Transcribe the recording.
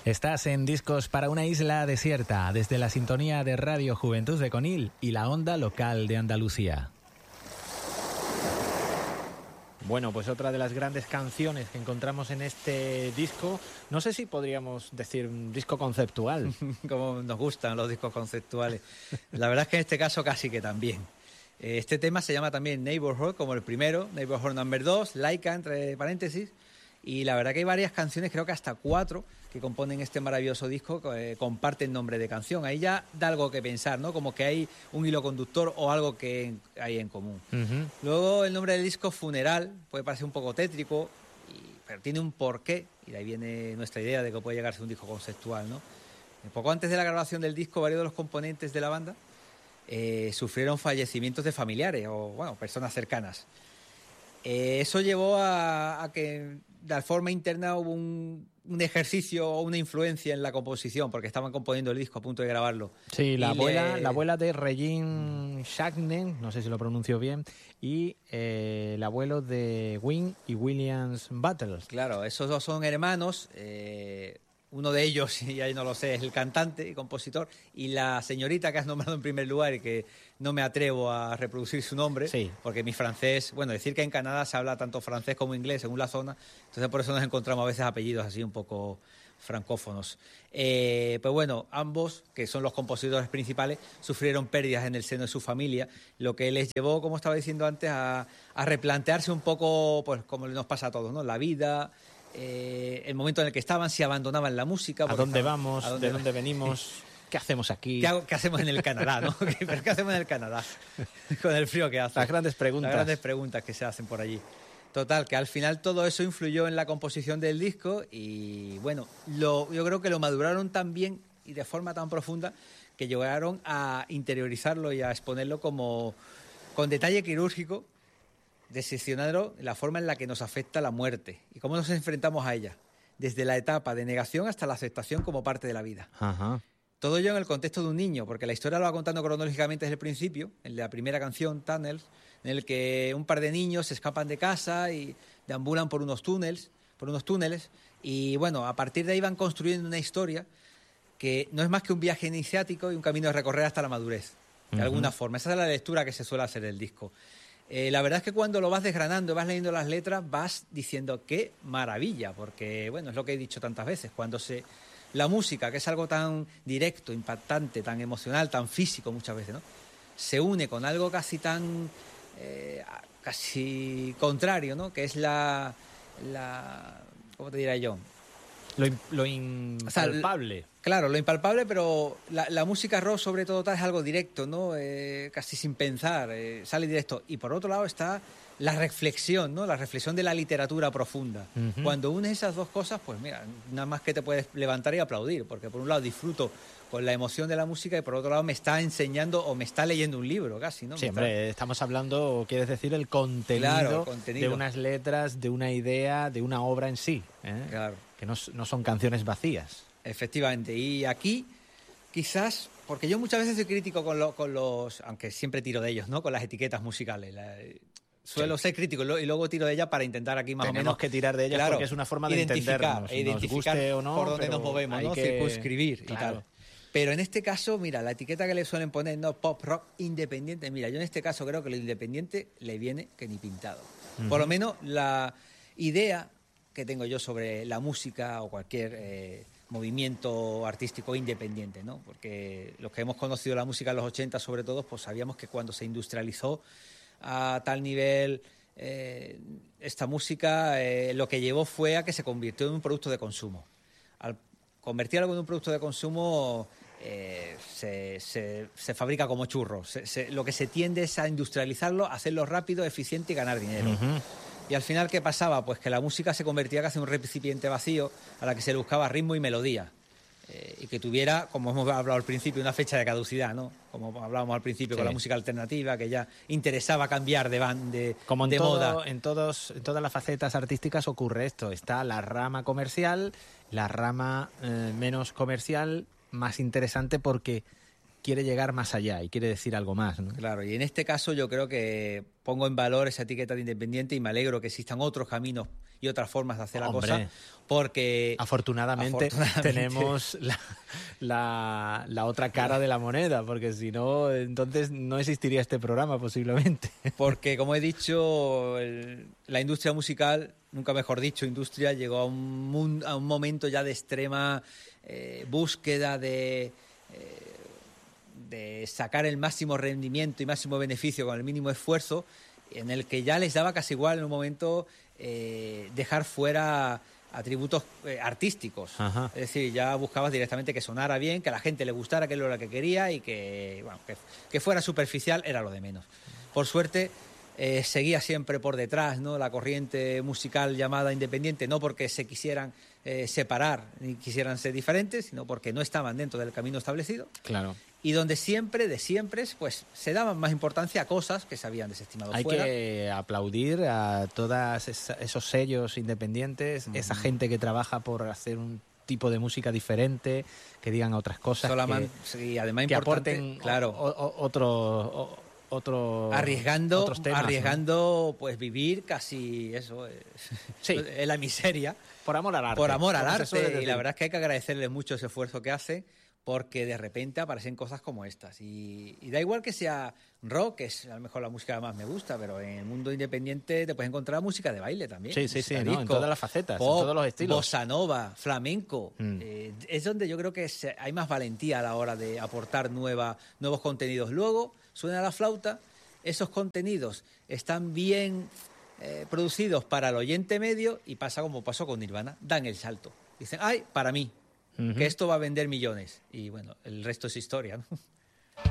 Estás en Discos para una isla desierta, desde la sintonía de Radio Juventud de Conil y la onda local de Andalucía. Bueno, pues otra de las grandes canciones que encontramos en este disco, no sé si podríamos decir un disco conceptual. Como nos gustan los discos conceptuales. La verdad es que en este caso casi que también. Este tema se llama también Neighborhood, como el primero, Neighborhood Number 2, Laika, entre paréntesis. Y la verdad que hay varias canciones, creo que hasta 4, que componen este maravilloso disco, que comparten nombre de canción. Ahí ya da algo que pensar, ¿no? Como que hay un hilo conductor o algo que hay en común. Uh-huh. Luego el nombre del disco, Funeral, puede parecer un poco tétrico, pero tiene un porqué, y de ahí viene nuestra idea de que puede llegar a ser un disco conceptual, ¿no? Poco antes de la grabación del disco, varios de los componentes de la banda sufrieron fallecimientos de familiares o, bueno, personas cercanas. Eso llevó a que de forma interna hubo un ejercicio o una influencia en la composición, porque estaban componiendo el disco a punto de grabarlo. Sí, la abuela de Regine Shagnen, no sé si lo pronuncio bien, y el abuelo de Wynn y Williams Butler. Claro, esos dos son hermanos. Uno de ellos, y ahí no lo sé, es el cantante y compositor, y la señorita que has nombrado en primer lugar y que no me atrevo a reproducir su nombre, sí, porque mi francés, bueno, decir que en Canadá se habla tanto francés como inglés según la zona, entonces por eso nos encontramos a veces apellidos así un poco francófonos. Pues bueno, ambos, que son los compositores principales, sufrieron pérdidas en el seno de su familia, lo que les llevó, como estaba diciendo antes, a replantearse un poco, pues como nos pasa a todos, ¿no? La vida, el momento en el que estaban, si abandonaban la música. ¿A dónde vamos? ¿De dónde venimos? ¿Qué hacemos aquí? ¿Qué hacemos en el Canadá, no? ¿Pero qué hacemos en el Canadá? Con el frío que hace. Las grandes preguntas que se hacen por allí. Total, que al final todo eso influyó en la composición del disco y, bueno, yo creo que lo maduraron tan bien y de forma tan profunda que llegaron a interiorizarlo y a exponerlo como con detalle quirúrgico, diseccionando la forma en la que nos afecta la muerte y cómo nos enfrentamos a ella, desde la etapa de negación hasta la aceptación como parte de la vida. Ajá. Todo ello en el contexto de un niño, porque la historia lo va contando cronológicamente desde el principio, en la primera canción, Tunnels, en el que un par de niños se escapan de casa y deambulan por unos túneles, y bueno, a partir de ahí van construyendo una historia que no es más que un viaje iniciático y un camino de recorrer hasta la madurez, de alguna forma. Esa es la lectura que se suele hacer del disco. La verdad es que cuando lo vas desgranando, vas leyendo las letras, vas diciendo qué maravilla, porque bueno, es lo que he dicho tantas veces, la música, que es algo tan directo, impactante, tan emocional, tan físico muchas veces, ¿no? Se une con algo casi tan casi contrario, ¿no? Que es la ¿cómo te diría yo? Lo impalpable. Claro, lo impalpable, pero la música rock sobre todo es algo directo, ¿no? Casi sin pensar, sale directo. Y por otro lado está la reflexión, ¿no? La reflexión de la literatura profunda. Uh-huh. Cuando unes esas dos cosas, pues mira, nada más que te puedes levantar y aplaudir, porque por un lado disfruto con la emoción de la música y por otro lado me está enseñando o me está leyendo un libro casi, ¿no? Sí, hombre, estamos hablando, quieres decir, el contenido de unas letras, de una idea, de una obra en sí, ¿eh? Claro. Que no son canciones vacías. Efectivamente, y aquí quizás, porque yo muchas veces soy crítico con los, aunque siempre tiro de ellos, ¿no? Con las etiquetas musicales. Suelo ser crítico y luego tiro de ella para intentar aquí más o menos. Tenemos que tirar de ella, claro, porque es una forma de identificar nos guste o no, por dónde nos movemos, ¿no? Circunscribir, claro, y tal. Pero en este caso, mira, la etiqueta que le suelen poner, ¿no? Pop rock independiente. Mira, yo en este caso creo que lo independiente le viene que ni pintado. Uh-huh. Por lo menos la idea que tengo yo sobre la música o cualquier movimiento artístico independiente, ¿no? Porque los que hemos conocido la música en los 80 sobre todo, pues sabíamos que cuando se industrializó a tal nivel esta música, lo que llevó fue a que se convirtió en un producto de consumo. Al convertir algo en un producto de consumo se fabrica como churro. Lo que se tiende es a industrializarlo, hacerlo rápido, eficiente y ganar dinero. Uh-huh. Y al final, ¿qué pasaba? Pues que la música se convertía casi en un recipiente vacío a la que se le buscaba ritmo y melodía. Y que tuviera, como hemos hablado al principio, una fecha de caducidad, ¿no? Como hablábamos al principio, sí, con la música alternativa, que ya interesaba cambiar de moda. En todas las facetas artísticas ocurre esto. Está la rama comercial, la rama menos comercial, más interesante porque quiere llegar más allá y quiere decir algo más, ¿no? Claro, y en este caso yo creo que pongo en valor esa etiqueta de independiente y me alegro que existan otros caminos y otras formas de hacer la cosa, porque afortunadamente tenemos la otra cara de la moneda, porque si no, entonces no existiría este programa posiblemente. Porque, como he dicho, la industria musical, nunca mejor dicho, industria, llegó a un momento ya de extrema búsqueda de sacar el máximo rendimiento y máximo beneficio con el mínimo esfuerzo, en el que ya les daba casi igual en un momento dejar fuera atributos artísticos. Ajá. Es decir, ya buscabas directamente que sonara bien, que a la gente le gustara, que era lo que quería, y que fuera superficial era lo de menos. Por suerte, seguía siempre por detrás, ¿no?, la corriente musical llamada independiente, no porque se quisieran separar ni quisieran ser diferentes, sino porque no estaban dentro del camino establecido. Claro. Y donde siempre, pues se daban más importancia a cosas que se habían desestimado fuera. Hay que aplaudir a todos esos sellos independientes, esa gente que trabaja por hacer un tipo de música diferente, que digan otras cosas, y además que importante, aporten claro, otros temas, arriesgando, ¿no?, pues vivir casi eso, sí, en la miseria. Por amor al arte. Por amor al arte, y la verdad es que hay que agradecerle mucho ese esfuerzo que hace, porque de repente aparecen cosas como estas. Y da igual que sea rock, que es a lo mejor la música que más me gusta, pero en el mundo independiente te puedes encontrar música de baile también. Sí, ¿no? En todas las facetas, pop, en todos los estilos. Bossa nova, flamenco. Es donde yo creo que hay más valentía a la hora de aportar nuevos contenidos. Luego suena la flauta, esos contenidos están bien producidos para el oyente medio y pasa como pasó con Nirvana, dan el salto. Dicen, ¡ay, para mí! Que esto va a vender millones. Y bueno, el resto es historia, ¿no?